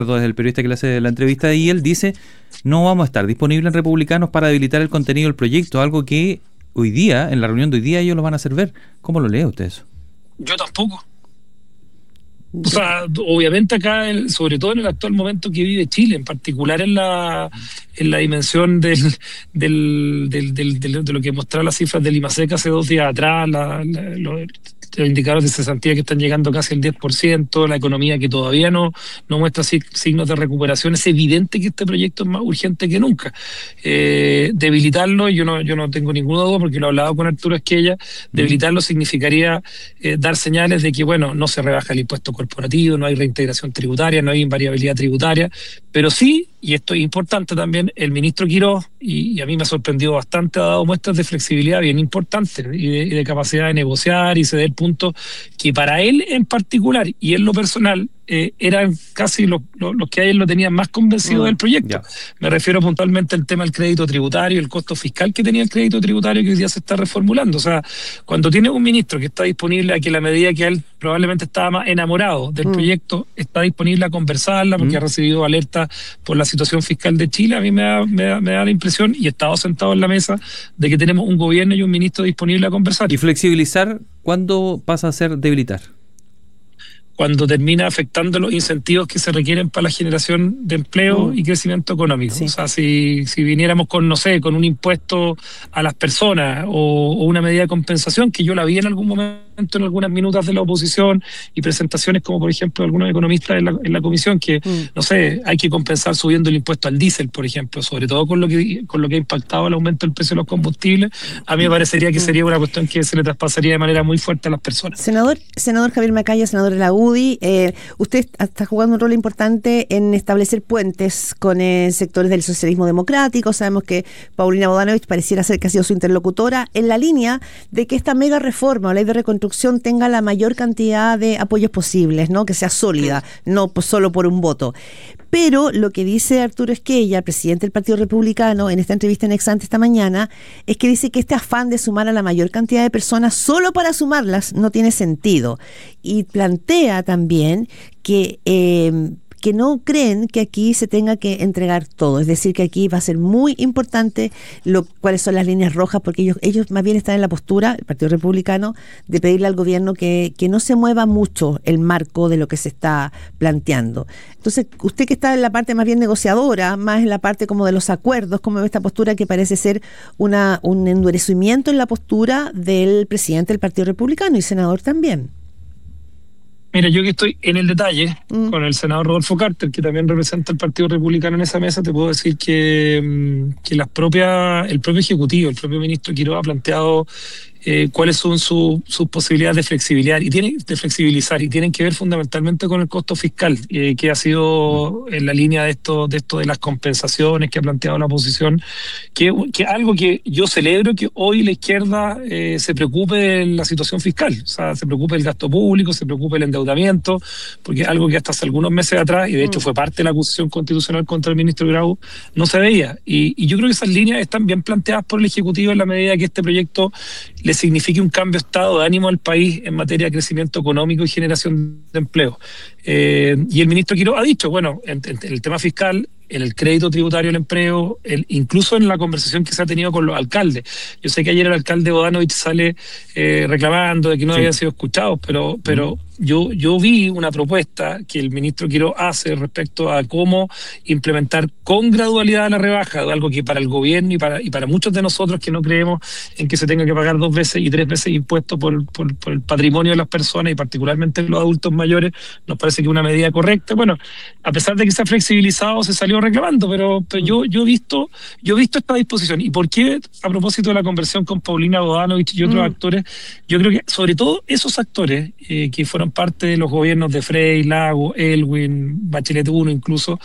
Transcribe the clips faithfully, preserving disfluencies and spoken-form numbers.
desde el periodista que le hace la entrevista, y él dice: no vamos a estar disponibles en Republicanos para debilitar el contenido del proyecto, algo que hoy día, en la reunión de hoy día, ellos lo van a hacer ver. ¿Cómo lo lee usted eso? Yo tampoco. O sea, obviamente acá, sobre todo en el actual momento que vive Chile, en particular en la en la dimensión del, del, del, del, del de lo que mostraron las cifras del IMASEC hace dos días atrás, la, la, los, los indicadores de cesantía que están llegando casi al diez por ciento, la economía que todavía no, no muestra signos de recuperación. Es evidente que este proyecto es más urgente que nunca. Eh, debilitarlo, yo no, yo no tengo ninguna duda, porque lo he hablado con Arturo Esquella, debilitarlo significaría eh, dar señales de que, bueno, no se rebaja el impuesto corporativo, no hay reintegración tributaria, no hay invariabilidad tributaria, pero sí, y esto es importante también, el ministro Quirós, y, y a mí me ha sorprendido bastante, ha dado muestras de flexibilidad bien importantes y de, y de capacidad de negociar y ceder puntos que para él en particular y en lo personal eh, eran casi los, los, los que a él lo tenían más convencido mm, del proyecto. Yeah. Me refiero puntualmente al tema del crédito tributario, el costo fiscal que tenía el crédito tributario, que hoy día se está reformulando. O sea, cuando tienes un ministro que está disponible a que la medida que él probablemente estaba más enamorado del mm. proyecto, está disponible a conversarla porque mm. ha recibido alerta por la situación fiscal de Chile, a mí me da, me da, me da la impresión, y he estado sentado en la mesa, de que tenemos un gobierno y un ministro disponible a conversar. ¿Y flexibilizar cuándo pasa a ser debilitar? Cuando termina afectando los incentivos que se requieren para la generación de empleo mm. y crecimiento económico. Sí. O sea, si, si viniéramos con, no sé, con un impuesto a las personas o, o una medida de compensación, que yo la vi en algún momento en algunas minutas de la oposición y presentaciones como por ejemplo algunos economistas en la, en la comisión, que mm. no sé, hay que compensar subiendo el impuesto al diésel, por ejemplo, sobre todo con lo que con lo que ha impactado el aumento del precio de los combustibles. A mí me parecería que sería una cuestión que se le traspasaría de manera muy fuerte a las personas. Senador, senador Javier Macaya, senador de la U D I, eh, usted está jugando un rol importante en establecer puentes con eh, sectores del socialismo democrático. Sabemos que Paulina Bodanovich pareciera ser que ha sido su interlocutora en la línea de que esta mega reforma o ley de reconstrucción tenga la mayor cantidad de apoyos posibles, ¿no? Que sea sólida, no pues solo por un voto. Pero lo que dice Arturo Esquella, presidente del Partido Republicano, en esta entrevista en Exante esta mañana, es que dice que este afán de sumar a la mayor cantidad de personas solo para sumarlas no tiene sentido. Y plantea también que eh, que no creen que aquí se tenga que entregar todo, es decir, que aquí va a ser muy importante lo, cuáles son las líneas rojas, porque ellos ellos más bien están en la postura, el Partido Republicano, de pedirle al gobierno que, que no se mueva mucho el marco de lo que se está planteando. Entonces, usted que está en la parte más bien negociadora, más en la parte como de los acuerdos, ¿cómo ve esta postura que parece ser una un endurecimiento en la postura del presidente del Partido Republicano y senador también? Mira, yo que estoy en el detalle mm. con el senador Rodolfo Carter, que también representa el Partido Republicano en esa mesa, te puedo decir que, que las propias, el propio Ejecutivo, el propio ministro Quirós ha planteado eh, cuáles son su, sus posibilidades de flexibilidad y tienen, de flexibilizar, y tienen que ver fundamentalmente con el costo fiscal, eh, que ha sido en la línea de esto, de esto de las compensaciones que ha planteado la oposición, que, que algo que yo celebro, que hoy la izquierda eh, se preocupe de la situación fiscal, o sea, se preocupe del gasto público, se preocupe del endeudamiento, porque es algo que hasta hace algunos meses atrás, y de hecho fue parte de la acusación constitucional contra el ministro Grau, no se veía. Y, y yo creo que esas líneas están bien planteadas por el Ejecutivo en la medida que este proyecto le signifique un cambio de estado de ánimo al país en materia de crecimiento económico y generación de empleo. Eh, y el ministro Quirós ha dicho, bueno, en, en, en el tema fiscal, en el crédito tributario al empleo, el, incluso en la conversación que se ha tenido con los alcaldes. Yo sé que ayer el alcalde Bodanovich sale eh, reclamando de que no sí. habían sido escuchados, pero, pero yo, yo vi una propuesta que el ministro Quirós hace respecto a cómo implementar con gradualidad la rebaja, algo que para el gobierno y para, y para muchos de nosotros que no creemos en que se tenga que pagar dos veces y tres veces impuestos por, por, por el patrimonio de las personas y particularmente los adultos mayores, nos parece que es una medida correcta. Bueno, a pesar de que se ha flexibilizado, se salió reclamando, pero, pero yo, yo he visto yo he visto esta disposición. ¿Y por qué? A propósito de la conversión con Paulina Bodanovich y otros mm. actores, yo creo que sobre todo esos actores eh, que fueron parte de los gobiernos de Frey, Lago, Elwin, Bachelet uno incluso,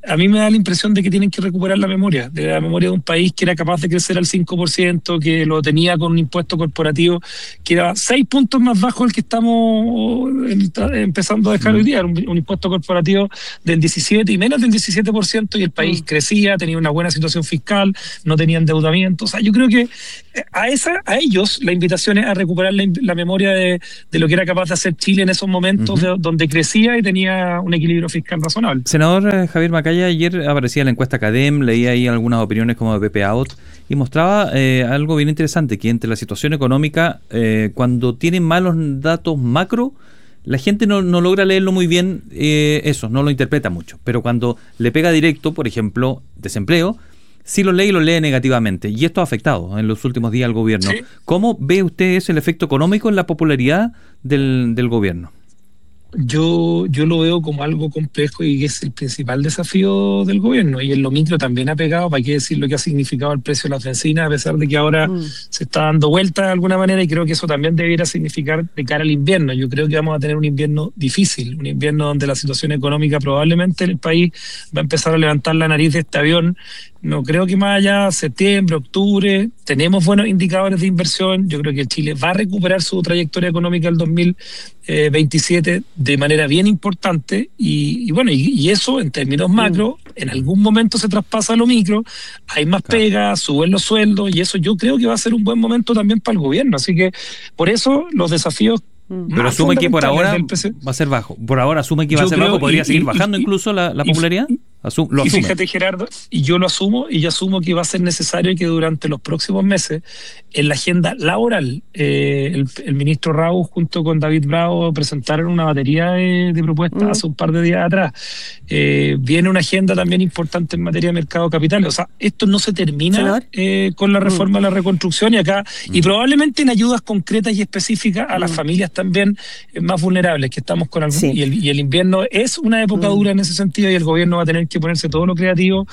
a mí me da la impresión de que tienen que recuperar la memoria, de la memoria de un país que era capaz de crecer al cinco por ciento, que lo tenía con un impuesto corporativo que era seis puntos más bajo del que estamos empezando a dejar hoy día, era un, un impuesto corporativo del diecisiete y menos del diecisiete por ciento, y el país mm. crecía, tenía una buena situación fiscal, no tenía endeudamiento. O sea, yo creo que a esa a ellos la invitación es a recuperar la, la memoria de, de lo que era capaz de hacer Chile en esos momentos, uh-huh. de, donde crecía y tenía un equilibrio fiscal razonable. Senador eh, Javier Macaya, ayer aparecía la encuesta Cadem, leía ahí algunas opiniones como de Pepe Out y mostraba eh, algo bien interesante, que entre la situación económica, eh, cuando tienen malos datos macro, la gente no, no logra leerlo muy bien, eh, eso, no lo interpreta mucho, pero cuando le pega directo, por ejemplo, desempleo, sí lo lee y lo lee negativamente, y esto ha afectado en los últimos días al gobierno. ¿Sí? ¿Cómo ve usted eso, el efecto económico en la popularidad del, del gobierno? Yo, yo lo veo como algo complejo y que es el principal desafío del gobierno, y en lo micro también ha pegado, para qué decir lo que ha significado el precio de la bencina, a pesar de que ahora mm. se está dando vuelta de alguna manera, y creo que eso también debiera significar de cara al invierno. Yo creo que vamos a tener un invierno difícil, un invierno donde la situación económica probablemente en el país va a empezar a levantar la nariz de este avión. No creo que más allá, septiembre, octubre, tenemos buenos indicadores de inversión. Yo creo que Chile va a recuperar su trayectoria económica el dos mil veintisiete de manera bien importante, y, y bueno, y, y eso en términos macro, en algún momento se traspasa a lo micro, hay más claro. pega, suben los sueldos, y eso yo creo que va a ser un buen momento también para el gobierno. Así que por eso los desafíos. Pero asume que por ahora va a ser bajo. Por ahora asume que va yo a ser creo, bajo. ¿Podría y, seguir y, bajando y, incluso la, la popularidad? Y, Asum, lo y fíjate, Gerardo, y yo lo asumo, y yo asumo que va a ser necesario que durante los próximos meses, en la agenda laboral, eh, el, el ministro Raúl junto con David Bravo presentaron una batería de, de propuestas mm. hace un par de días atrás. Eh, viene una agenda también importante en materia de mercado de capitales. O sea, esto no se termina eh, con la reforma mm. de la reconstrucción, y acá, mm. y probablemente en ayudas concretas y específicas a las mm. familias también más vulnerables, que estamos con algún, sí. y, el, y el invierno es una época mm. dura en ese sentido, y el gobierno va a tener que ponerse todo lo creativo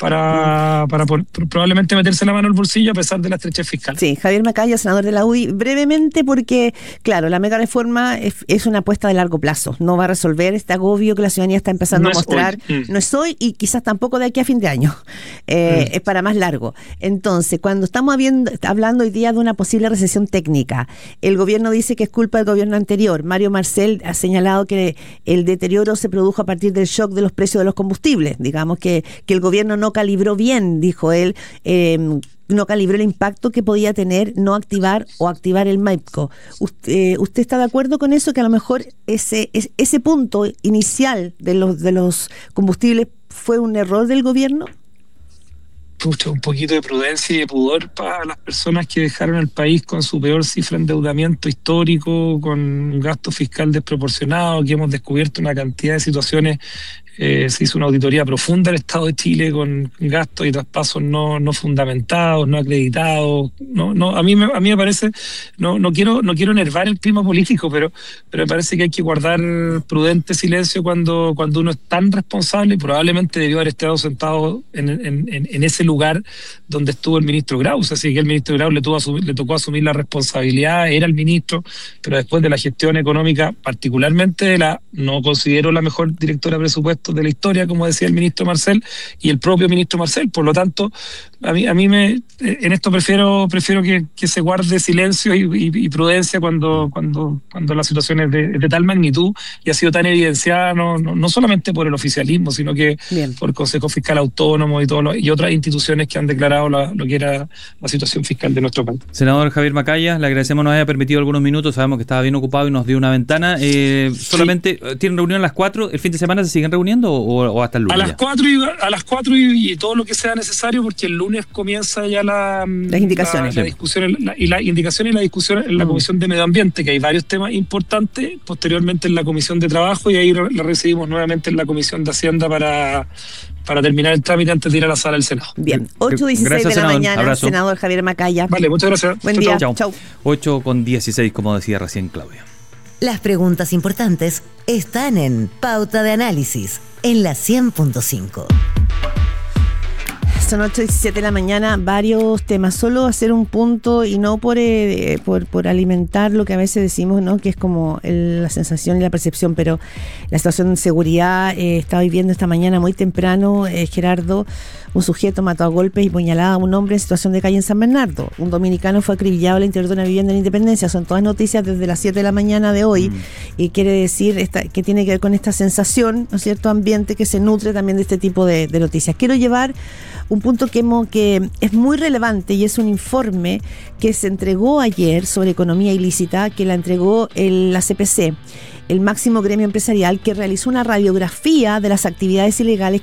para, para por, probablemente meterse la mano al bolsillo a pesar de la estrechez fiscal. Sí, Javier Macaya, senador de la U D I, brevemente, porque claro, la mega reforma es, es una apuesta de largo plazo, no va a resolver este agobio que la ciudadanía está empezando no a mostrar, mm. no es hoy y quizás tampoco de aquí a fin de año, eh, mm. es para más largo. Entonces, cuando estamos habiendo, hablando hoy día de una posible recesión técnica, el gobierno dice que es culpa del gobierno anterior. Mario Marcel ha señalado que el deterioro se produjo a partir del shock de los precios de los combustibles. Digamos que, que el gobierno no calibró bien, dijo él, eh, no calibró el impacto que podía tener no activar o activar el MAPCO. ¿Usted, eh, ¿Usted está de acuerdo con eso? Que a lo mejor ese, ese punto inicial de los, de los combustibles fue un error del gobierno. Pucha, un poquito de prudencia y de pudor para las personas que dejaron el país con su peor cifra de endeudamiento histórico, con un gasto fiscal desproporcionado, que hemos descubierto una cantidad de situaciones. Eh, se hizo una auditoría profunda del Estado de Chile con gastos y traspasos no, no fundamentados, no acreditados. No, no, a mí me, a mí me parece, no, no quiero, no quiero enervar el clima político, pero, pero me parece que hay que guardar prudente silencio cuando, cuando uno es tan responsable, y probablemente debió haber estado sentado en, en, en, en ese lugar donde estuvo el ministro Graus. Así que el ministro Graus le, tuvo asumir, le tocó asumir la responsabilidad, era el ministro, pero después de la gestión económica, particularmente de la, no considero la mejor directora de presupuesto de la historia, como decía el ministro Marcel y el propio ministro Marcel. Por lo tanto, a mí, a mí me, en esto prefiero prefiero que, que se guarde silencio y, y, y prudencia cuando, cuando, cuando la situación es de, de tal magnitud y ha sido tan evidenciada, no, no, no solamente por el oficialismo, sino que Bien. por el Consejo Fiscal Autónomo y, todo lo, y otras instituciones que han declarado la, lo que era la situación fiscal de nuestro país. Senador Javier Macaya, le agradecemos nos haya permitido algunos minutos, sabemos que estaba bien ocupado y nos dio una ventana. Eh, solamente, sí. ¿Tienen reunión a las cuatro? ¿El fin de semana se siguen reuniendo? O, o hasta el lunes. A las cuatro y a las cuatro y, y todo lo que sea necesario, porque el lunes comienza ya la las indicaciones, la, la discusión la, y la indicación y la discusión en la mm. Comisión de Medio Ambiente, que hay varios temas importantes, posteriormente en la Comisión de Trabajo, y ahí la recibimos nuevamente en la Comisión de Hacienda para para terminar el trámite antes de ir a la sala del Senado. Bien, ocho dieciséis de la senador. mañana, Abrazo. senador Javier Macaya. Vale, muchas gracias. Buen día. Chau. Chau. ocho con dieciséis, como decía recién Claudia. Las preguntas importantes están en Pauta de Análisis, en la cien punto cinco. Son ocho y diecisiete de la mañana, varios temas. Solo hacer un punto y no por, eh, por, por alimentar lo que a veces decimos, ¿no? Que es como el, la sensación y la percepción, pero la situación de seguridad, eh, estaba viviendo esta mañana muy temprano, eh, Gerardo, un sujeto mató a golpes y puñalada a un hombre en situación de calle en San Bernardo. Un dominicano fue acribillado al interior de una vivienda en Independencia. Son todas noticias desde las siete de la mañana de hoy, mm. y quiere decir esta, que tiene que ver con esta sensación, ¿no es cierto?, ambiente que se nutre también de este tipo de, de noticias. Quiero llevar un punto que, hemos, que es muy relevante y es un informe que se entregó ayer sobre economía ilícita, que la entregó el, la C P C, el máximo gremio empresarial, que realizó una radiografía de las actividades ilegales